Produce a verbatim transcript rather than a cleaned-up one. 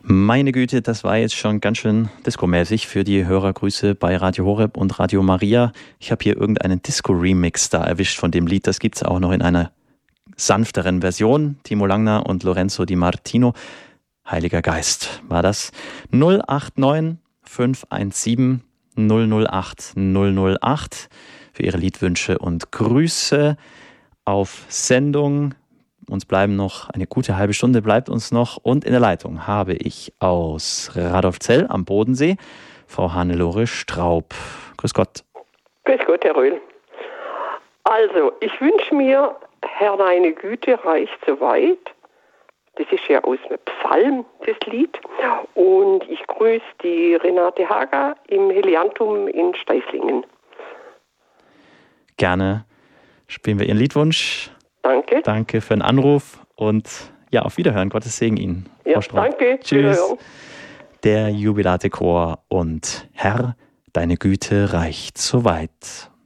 Meine Güte, das war jetzt schon ganz schön discomäßig für die Hörergrüße bei Radio Horeb und Radio Maria. Ich habe hier irgendeinen Disco-Remix da erwischt von dem Lied. Das gibt es auch noch in einer sanfteren Version. Timo Langner und Lorenzo Di Martino. Heiliger Geist war das. null acht neun fünf eins sieben null null acht null null acht für Ihre Liedwünsche und Grüße auf Sendung. Uns bleiben noch, eine gute halbe Stunde bleibt uns noch. Und in der Leitung habe ich aus Radolfzell am Bodensee Frau Hannelore Straub. Grüß Gott. Grüß Gott, Herr Röhl. Also, ich wünsche mir, Herr, deine Güte reicht so weit. Das ist ja aus dem Psalm, das Lied. Und ich grüße die Renate Hager im Heliantum in Steißlingen. Gerne spielen wir Ihren Liedwunsch. Danke. Danke für den Anruf und ja, auf Wiederhören. Gottes Segen Ihnen, ja, Frau Straub. Danke. Tschüss. Der Jubilate Chor und Herr, deine Güte reicht so weit.